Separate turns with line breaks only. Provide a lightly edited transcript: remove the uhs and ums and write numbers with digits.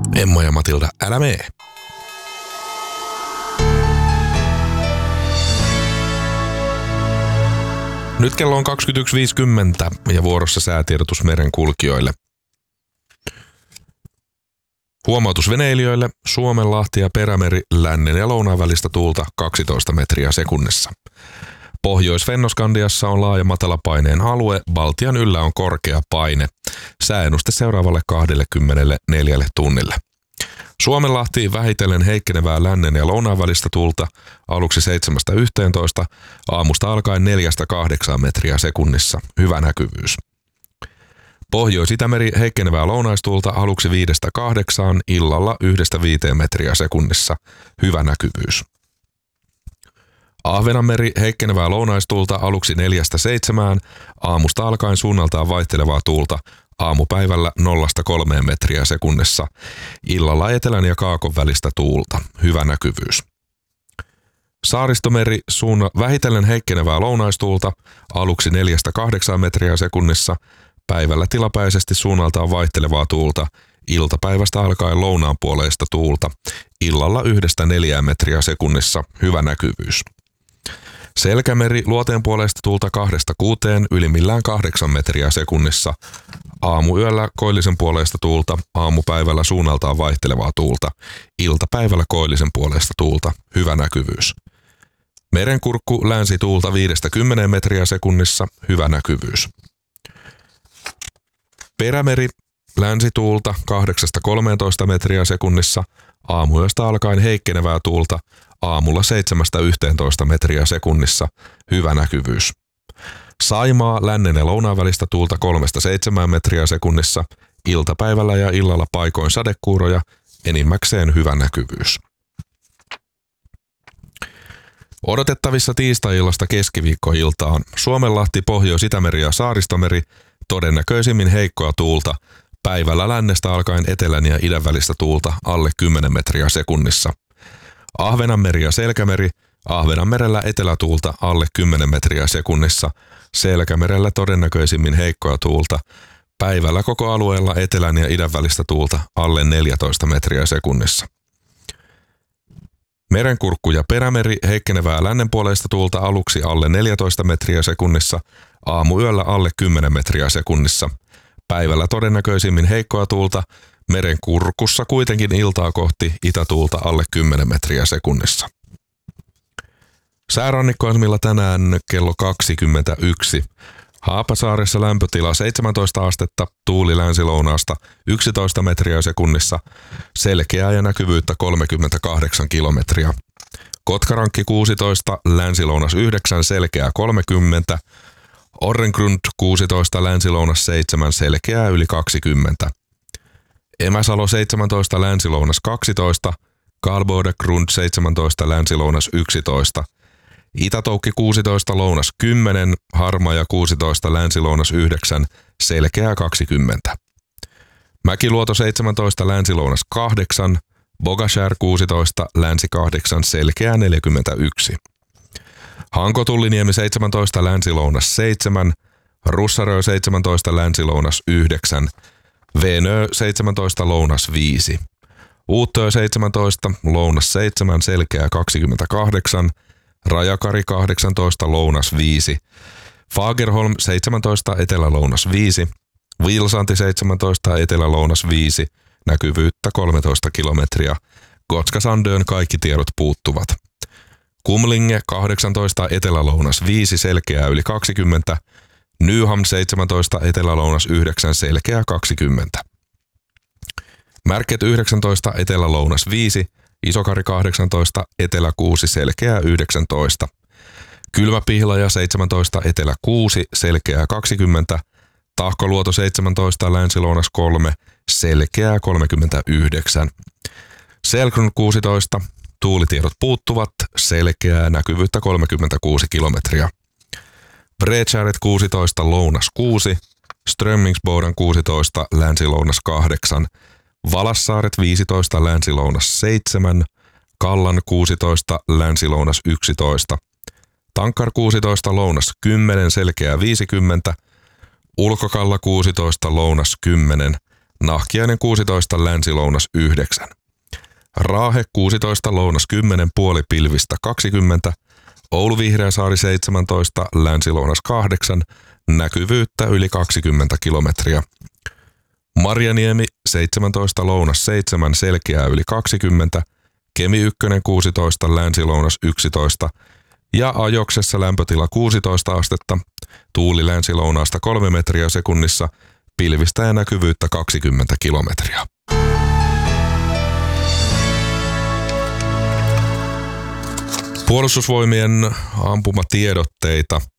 Emma ja Matilda, älä mee. Nyt kello on 21.50 ja vuorossa säätiedotus merenkulkijoille. Huomautus veneilijöille: Suomenlahti ja Perämeri, lännen ja lounaan välistä tuulta 12 metriä sekunnissa. Pohjois-Fennoskandiassa on laaja matalapaineen alue, Baltian yllä on korkea paine. Sääennuste seuraavalle 24 tunnille. Suomenlahti vähitellen heikkenevää lännen ja lounaan välistä tuulta, aluksi 7–11, aamusta alkaen 4–8 metriä sekunnissa, hyvä näkyvyys. Pohjois-Itämeri heikkenevää lounaistuulta, aluksi 5–8, illalla 1–5 metriä sekunnissa, hyvä näkyvyys. Ahvenanmeri heikkenevää lounaistuulta, aluksi 4–7, aamusta alkaen suunnaltaan vaihtelevaa tuulta, aamupäivällä 0–3 metriä sekunnissa, illalla etelän ja kaakon välistä tuulta, hyvä näkyvyys. Saaristomeri vähitellen heikkenevää lounaistuulta, aluksi 4–8 metriä sekunnissa, päivällä tilapäisesti suunnaltaan vaihtelevaa tuulta, iltapäivästä alkaen lounaanpuoleista tuulta, illalla 1–4 metriä sekunnissa, hyvä näkyvyys. Selkämeri luoteenpuoleista tuulta 2–6, ylimmillään 8 metriä sekunnissa, aamuyöllä koillisen puoleista tuulta, aamupäivällä suunnaltaan vaihtelevaa tuulta, iltapäivällä koillisen puoleista tuulta, hyvä näkyvyys. Merenkurkku länsituulta 5–10 metriä sekunnissa, hyvä näkyvyys. Perämeri länsituulta 8–13 metriä sekunnissa, aamuyöstä alkaen heikkenevää tuulta, aamulla 7–11 metriä sekunnissa, hyvä näkyvyys. Saimaa lännen ja lounaan välistä tuulta 3–7 metriä sekunnissa, iltapäivällä ja illalla paikoin sadekuuroja, enimmäkseen hyvä näkyvyys. Odotettavissa tiistai-illasta keskiviikkoiltaan Suomenlahti, Pohjois-Itämeri ja Saaristomeri, todennäköisimmin heikkoa tuulta, päivällä lännestä alkaen etelän ja idän välistä tuulta alle 10 metriä sekunnissa. Ahvenanmeri ja Selkämeri, Ahvenanmerellä etelätuulta alle 10 metriä sekunnissa, Selkämerellä todennäköisimmin heikkoa tuulta, päivällä koko alueella etelän ja idän välistä tuulta alle 14 metriä sekunnissa. Merenkurkku ja Perämeri heikkenevää lännenpuoleista tuulta, aluksi alle 14 metriä sekunnissa, aamuyöllä alle 10 metriä sekunnissa, päivällä todennäköisimmin heikkoa tuulta, Merenkurkussa kuitenkin iltaa kohti itätuulta alle 10 metriä sekunnissa. Säärannikkoasemilla tänään kello 21. Haapasaaressa lämpötila 17 astetta, tuuli länsilounaasta 11 metriä sekunnissa, selkeää ja näkyvyyttä 38 kilometriä. Kotkarankki 16, länsilounas 9, selkeää 30, Orrengrund 16, länsilounas 7, selkeää yli 20. Emäsalo 17, länsilounas 12, Karlbodegrund 17, länsilounas 11, Itätoukki 16, lounas 10, Harmaja 16, länsilounas 9, selkeää 20. Mäkiluoto 17, länsilounas 8, Bogashär 16, länsi 8, selkeää 41. Hanko-Tulliniemi 17, länsilounas 7, Russarö 17, länsilounas 9, Venö 17, lounas 5. Uuttöö 17, lounas 7, selkeää 28, Rajakari 18, lounas 5, Fagerholm 17, etelä-lounas 5, Vilsanti 17, etelä-lounas 5, näkyvyyttä 13 kilometriä, Gotska-Sandön kaikki tiedot puuttuvat. Kumlinge 18, etelä-lounas 5, selkeää yli 20, Nyham 17, etelä-lounas 9, selkeää 20. Märket 19, etelä-lounas 5, Isokari 18, etelä 6, selkeää 19. Kylmäpihlaja 17, etelä 6, selkeää 20. Tahkoluoto 17, länsilounas 3, selkeää 39. Selgrun 16, tuulitiedot puuttuvat, selkeää näkyvyyttä 36 kilometriä. Bredskäret 16, lounas 6, Strömmingsboden 16, länsilounas 8, Valassaaret 15, länsilounas 7, Kallan 16, länsilounas 11, Tankkar 16, lounas 10, selkeää 50, Ulkokalla 16, lounas 10, Nahkiainen 16, länsi-lounas 9. Raahe 16, lounas 10, puoli pilvistä 20. Oulu Vihreäsaari 17, länsi-lounas 8, näkyvyyttä yli 20 kilometriä. Marjaniemi 17, lounas 7, selkeää yli 20. Kemi 1 16, länsi-lounas 11. Ja Ajoksessa lämpötila 16 astetta, tuuli länsi-lounaasta 3 metriä sekunnissa, pilvistä ja näkyvyyttä 20 kilometriä. Puolustusvoimien ampumatiedotteita.